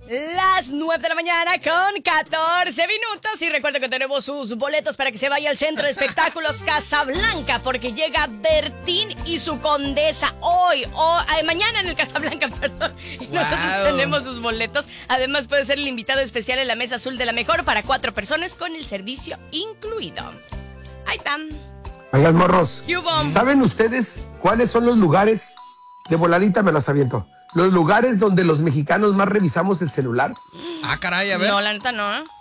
Las 9 de la mañana con 14 minutos. Y recuerda que tenemos sus boletos para que se vaya al Centro de Espectáculos Casablanca, porque llega Bertín y su Condesa mañana en el Casablanca, perdón. Y nosotros tenemos sus boletos. Además, puede ser el invitado especial en la mesa azul de la mejor para 4 personas con el servicio incluido. Ahí están. Oigan, morros, ¿saben ustedes cuáles son los lugares? De voladita me los aviento. Los lugares donde los mexicanos más revisamos el celular. Ah, caray, a ver. No, la neta no, ¿eh?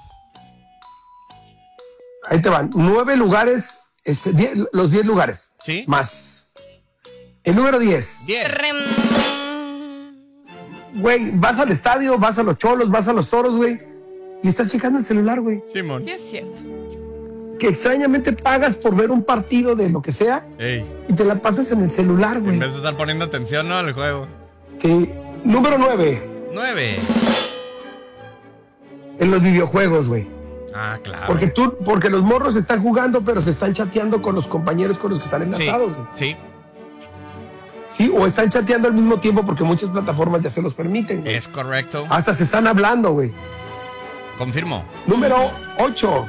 Ahí te van. 9 lugares, los 10 lugares. ¿Sí? Más. El número 10. 10. Güey, vas al estadio, vas a los cholos, vas a los toros, güey. Y estás checando el celular, güey. Simón. Sí, es cierto. Que extrañamente pagas por ver un partido de lo que sea. Ey. Y te la pasas en el celular, güey. En vez de estar poniendo atención, ¿no? Al juego. Sí. Número 9. 9. En los videojuegos, güey. Ah, claro. Porque los morros están jugando, pero se están chateando con los compañeros con los que están enlazados, güey. Sí. Sí, o están chateando al mismo tiempo porque muchas plataformas ya se los permiten, güey. Es correcto. Hasta se están hablando, güey. Confirmo. Número 8.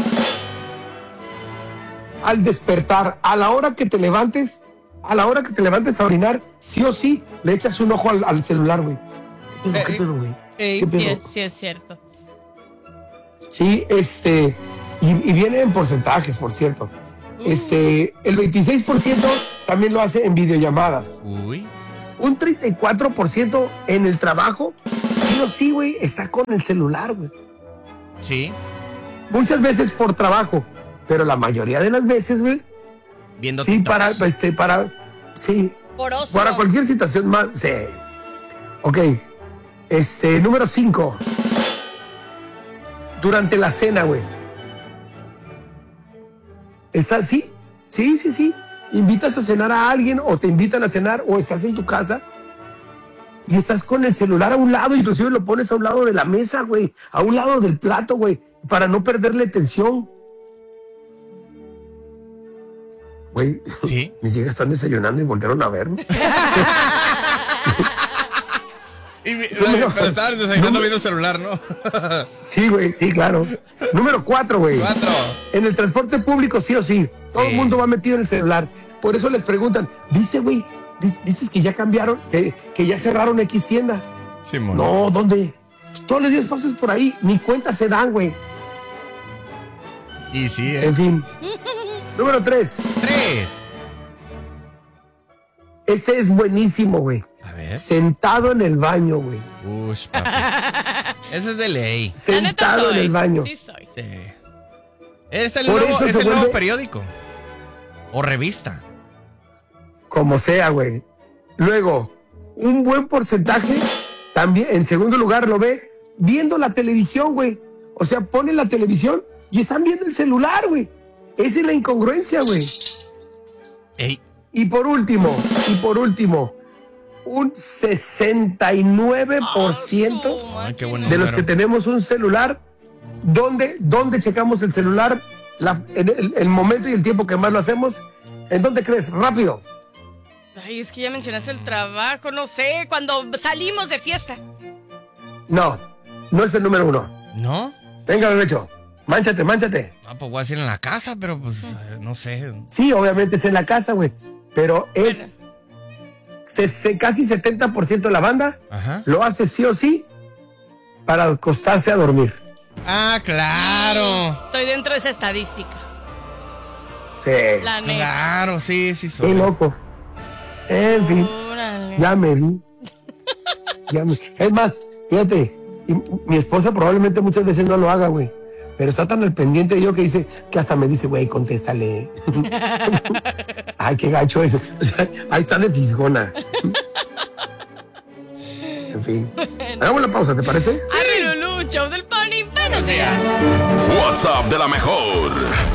Al despertar, a la hora que te levantes a orinar, sí o sí, le echas un ojo al celular, güey. ¿Qué pedo, güey? ¿Qué pedo? Sí, es cierto. Sí, y viene en porcentajes, por cierto. El 26% también lo hace en videollamadas. Uy. Un 34% en el trabajo, sí o sí, güey, está con el celular, güey. Sí. Muchas veces por trabajo, pero la mayoría de las veces, güey. Viendo sí, TikToks. Para cualquier situación más, sí. Ok. Número 5. Durante la cena, güey. ¿Estás sí? Sí. Invitas a cenar a alguien o te invitan a cenar o estás en tu casa y estás con el celular a un lado, inclusive lo pones a un lado de la mesa, güey, a un lado del plato, güey, para no perderle atención. Güey, ¿sí? Mis hijas están desayunando y volvieron a verme. Pero estaban desayunando viendo el celular, ¿no? Sí, güey, sí, claro. Número 4, güey. 4. En el transporte público, sí o sí. Todo el mundo va metido en el celular. Por eso les preguntan, ¿viste, güey? ¿Viste que ya cambiaron? Que ya cerraron X tienda. Sí, mon. No, ¿dónde? Pues todos los días pasas por ahí. Ni cuenta se dan, güey. Y sí, En fin. Número 3. 3. Este es buenísimo, güey. A ver. Sentado en el baño, güey. Ush, papi. Eso es de ley. Sentado en el baño. Sí soy. Sí. Es el Por nuevo, eso es se el nuevo vuelve- periódico. O revista. Como sea, güey. Luego, un buen porcentaje también, en segundo lugar, lo ve viendo la televisión, güey. O sea, ponen la televisión y están viendo el celular, güey. Esa es la incongruencia, güey. Ey. Y por último, un 69% Ay, qué buen de los número. que tenemos un celular, ¿dónde checamos el celular? El momento y el tiempo que más lo hacemos. ¿En dónde crees? Rápido. Ay, es que ya mencionaste el trabajo, no sé, cuando salimos de fiesta. No es el número 1. ¿No? Venga, Bebecho, mánchate. Ah, pues voy a decir en la casa, pero pues no sé. Sí, obviamente es en la casa, güey. Pero es casi 70% de la banda Ajá. lo hace sí o sí para acostarse a dormir. Ah, claro. Estoy dentro de esa estadística. Sí. La neta. Claro, sí Qué soy. loco. En fin, Órale. ya me vi. Es más, fíjate, y mi esposa probablemente muchas veces no lo haga, güey. Pero está tan al pendiente de yo que hasta me dice, güey, contéstale. Ay, qué gacho eso. O sea, ahí está de fisgona. En fin. Hagamos la pausa, ¿te parece? Arre, Lulú, show del Pony. Buenos días. WhatsApp de la mejor.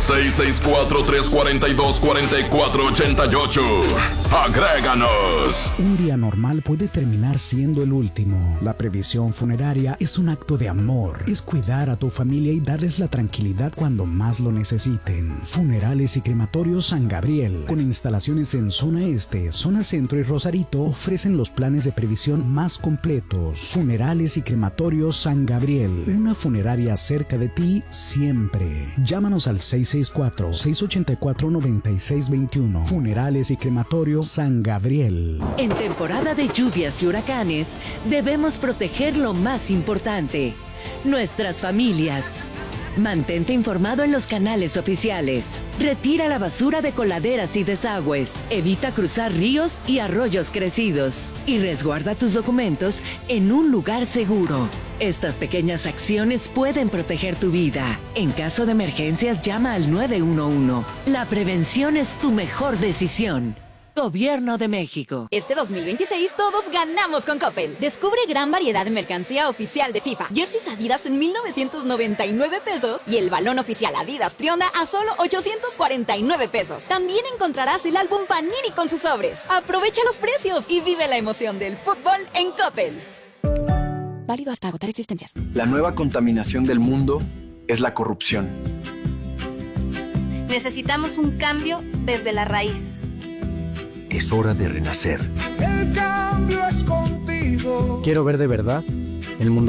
664-342-4488. Agréganos. Un día normal puede terminar siendo el último. La previsión funeraria es un acto de amor. Es cuidar a tu familia y darles la tranquilidad cuando más lo necesiten. Funerales y Crematorios San Gabriel, con instalaciones en zona este, zona centro y Rosarito, ofrecen los planes de previsión más completos. Funerales y Crematorios San Gabriel, una funeraria cerca de ti siempre. Llámanos al 664-684-9621. Funerales y Crematorios San Gabriel. En temporada de lluvias y huracanes, debemos proteger lo más importante: nuestras familias. Mantente informado en los canales oficiales. Retira la basura de coladeras y desagües. Evita cruzar ríos y arroyos crecidos. Y resguarda tus documentos en un lugar seguro. Estas pequeñas acciones pueden proteger tu vida. En caso de emergencias, llama al 911. La prevención es tu mejor decisión. Gobierno de México. Este 2026 todos ganamos con Coppel. Descubre gran variedad de mercancía oficial de FIFA. Jerseys Adidas en 1,999 pesos y el balón oficial Adidas Trionda a solo 849 pesos. También encontrarás el álbum Panini con sus sobres. Aprovecha los precios y vive la emoción del fútbol en Coppel. Válido hasta agotar existencias. La nueva contaminación del mundo es la corrupción. Necesitamos un cambio desde la raíz. Es hora de renacer. El cambio es contigo. Quiero ver de verdad el mundo